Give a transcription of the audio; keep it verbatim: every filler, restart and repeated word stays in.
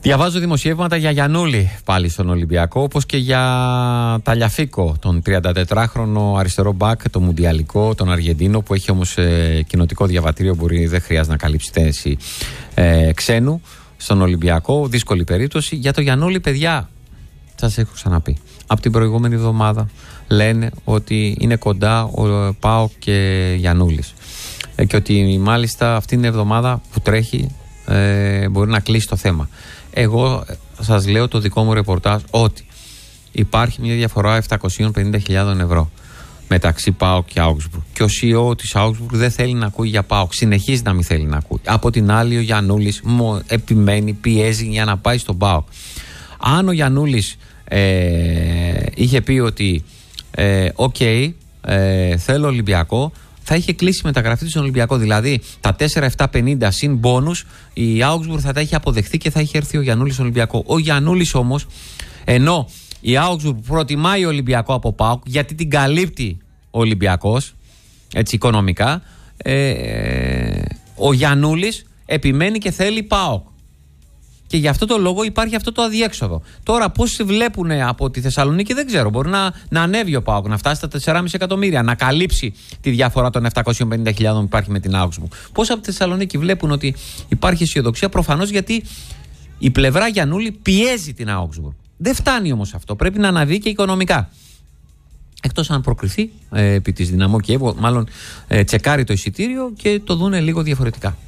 Διαβάζω δημοσιεύματα για Γιαννούλη πάλι στον Ολυμπιακό, όπως και για Ταλιαφίκο, τον τριαντατετράχρονο αριστερό μπακ, το μουντιαλικό, τον Αργεντίνο, που έχει όμως ε, κοινοτικό διαβατήριο, μπορεί, δεν χρειάζεται να καλύψει θέση ε, ξένου στον Ολυμπιακό. Δύσκολη περίπτωση. Για το Γιαννούλη, παιδιά, σας έχω ξαναπεί από την προηγούμενη εβδομάδα, λένε ότι είναι κοντά ο ΠΑΟΚ και Γιαννούλης ε, και ότι μάλιστα αυτήν την εβδομάδα που τρέχει ε, μπορεί να κλείσει το θέμα. Εγώ σας λέω το δικό μου ρεπορτάζ ότι υπάρχει μια διαφορά επτακόσιες πενήντα χιλιάδες ευρώ μεταξύ ΠΑΟΚ και Augsburg. Και ο σι ι ο της Augsburg δεν θέλει να ακούει για ΠΑΟΚ. Συνεχίζει να μην θέλει να ακούει. Από την άλλη, ο Γιαννούλης επιμένει, πιέζει για να πάει στον ΠΑΟΚ. Αν ο Γιαννούλης ε, είχε πει ότι ε, οκ, okay, ε, θέλω Ολυμπιακό, θα είχε κλείσει η μεταγραφή του στον Ολυμπιακό. Δηλαδή τα τέσσερα επτά πενήντα συν μπόνους η Augsburg θα τα είχε αποδεχθεί και θα είχε έρθει ο Γιαννούλης στον Ολυμπιακό. Ο Γιαννούλης όμως, ενώ η Augsburg προτιμάει Ολυμπιακό από ΠΑΟΚ, γιατί την καλύπτει ο Ολυμπιακός, έτσι οικονομικά, ε, ο Γιαννούλης επιμένει και θέλει ΠΑΟΚ. Και γι' αυτό το λόγο υπάρχει αυτό το αδιέξοδο. Τώρα, πώς βλέπουν από τη Θεσσαλονίκη δεν ξέρω. Μπορεί να, να ανέβει ο ΠΑΟΚ, να φτάσει στα τέσσερα κόμμα πέντε εκατομμύρια, να καλύψει τη διαφορά των επτακόσιες πενήντα χιλιάδες που υπάρχει με την Augsburg. Πώς από τη Θεσσαλονίκη βλέπουν ότι υπάρχει αισιοδοξία? Προφανώς γιατί η πλευρά Γιαννούλη πιέζει την Augsburg. Δεν φτάνει όμως αυτό. Πρέπει να αναβεί και οικονομικά. Εκτός αν προκριθεί ε, επί της Δυναμό Κιέβου, μάλλον ε, τσεκάρει το εισιτήριο και το δούνε λίγο διαφορετικά.